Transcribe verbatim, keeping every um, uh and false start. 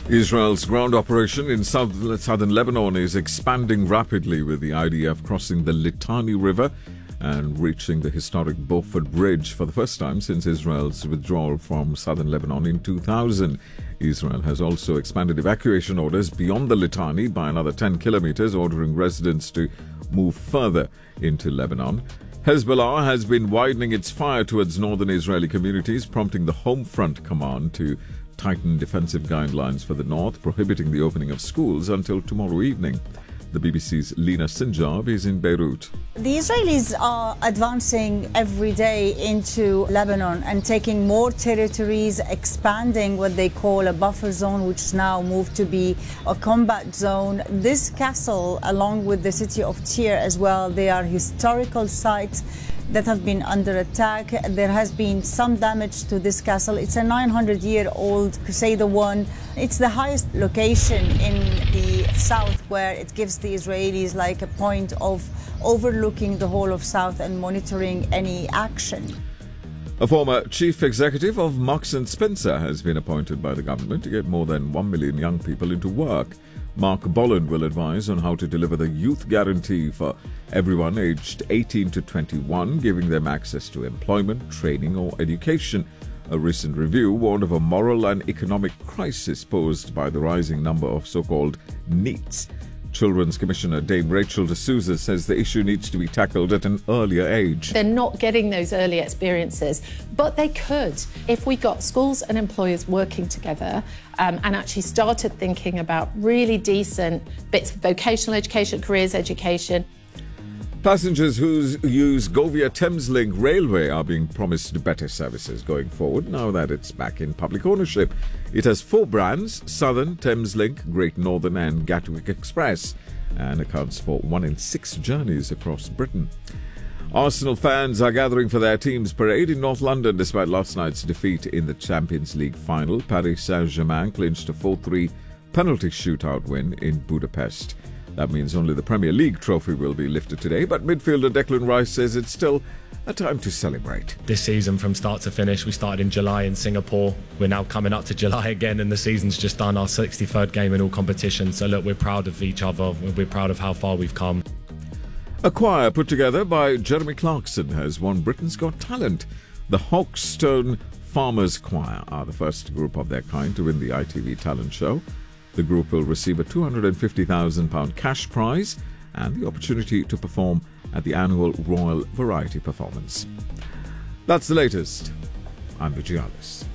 Israel's ground operation in south, southern Lebanon is expanding rapidly, with the I D F crossing the Litani River and reaching the historic Beaufort Bridge for the first time since Israel's withdrawal from southern Lebanon in two thousand. Israel has also expanded evacuation orders beyond the Litani by another ten kilometers, ordering residents to move further into Lebanon. Hezbollah has been widening its fire towards northern Israeli communities, prompting the Home Front Command to tighten defensive guidelines for the north, prohibiting the opening of schools until tomorrow evening. The B B C's Lina Sinjab is in Beirut. The Israelis are advancing every day into Lebanon and taking more territories, expanding what they call a buffer zone, which is now moved to be a combat zone. This castle, along with the city of Tyre as well, they are historical sites that have been under attack. There has been some damage to this castle. It's a nine hundred year old Crusader one. It's the highest location in the south, where it gives the Israelis like a point of overlooking the whole of south and monitoring any action. A former chief executive of Marks and Spencer has been appointed by the government to get more than one million young people into work. Mark Bolland will advise on how to deliver the youth guarantee for everyone aged eighteen to twenty-one, giving them access to employment, training or education. A recent review warned of a moral and economic crisis posed by the rising number of so-called NEETs. Children's Commissioner Dame Rachel D'Souza says the issue needs to be tackled at an earlier age. They're not getting those early experiences, but they could if we got schools and employers working together um, and actually started thinking about really decent bits of vocational education, careers education. Passengers who use Govia Thameslink Railway are being promised better services going forward now that it's back in public ownership. It has four brands: Southern, Thameslink, Great Northern and Gatwick Express, and accounts for one in six journeys across Britain. Arsenal fans are gathering for their team's parade in North London despite last night's defeat in the Champions League final. Paris Saint-Germain clinched a four three penalty shootout win in Budapest. That means only the Premier League trophy will be lifted today, but midfielder Declan Rice says it's still a time to celebrate. This season from start to finish, we started in July in Singapore. We're now coming up to July again, and the season's just done, our sixty-third game in all competitions. So look, we're proud of each other. We're proud of how far we've come. A choir put together by Jeremy Clarkson has won Britain's Got Talent. The Hawkstone Farmers Choir are the first group of their kind to win the I T V talent show. The group will receive a two hundred fifty thousand pounds cash prize and the opportunity to perform at the annual Royal Variety Performance. That's the latest. I'm Vijay Alice.